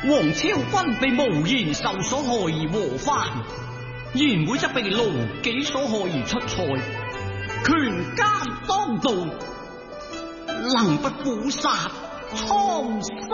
王超君被無言仇所害而和番，賢會則被奴己所害而出塞，權奸當道，能不苦殺蒼生？